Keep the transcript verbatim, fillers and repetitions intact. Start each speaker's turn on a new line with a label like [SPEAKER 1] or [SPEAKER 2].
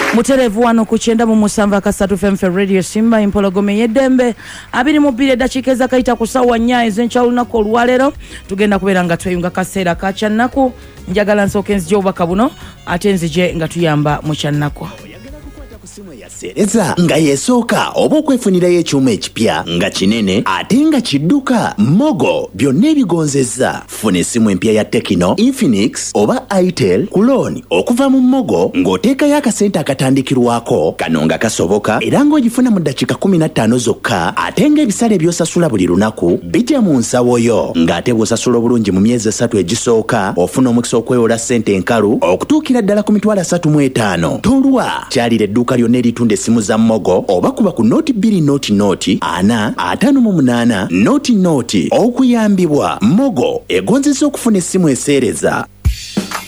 [SPEAKER 1] Muterevu wano ku kyenda mu musanvu kasatu F M Radio Simba impologome yedembe abiri mu bbiri eddakiika ezakayita ku ssaawa nnya ez'enkya olunaku olwaleero tugenda kubeera nga tweyunga kaseera ka kyannaku. Njagala nsooke nzije obubaka buno ate nzije nga tuyamba mu kyannaku.
[SPEAKER 2] Sereza nga yesooka oba okwefunirayo ekyuma ekipya nga kinene ate nga kidduka Mogo byonna ebigonzezza. Funa essimu empya ya Tecno, Infinix oba Itel ku looni okuva mu Mogo ng'oteekayo akasente akatandikirwako kano nga kasoboka era ng'ogifuna mu ddakiika kumi na ttaano zokka ate ng'ebisale by'osasula buli lunaku bijja mu nsawo yo ng'ate bw'osasula obulungi mu myezi esatu egisooka ofuna omukisa okwewola ssente enkalu okutuukira ddala ku mitwalo asatu mu etaano. Tolwa kyalira edduuka lyonna eritunda essimu za Mogo oba kuba ku nooti bbiri nooti nooti ana ataano mu munaana nooti nooti okuyambibwa. Mogo egonzesa okufuna essimu eseereza.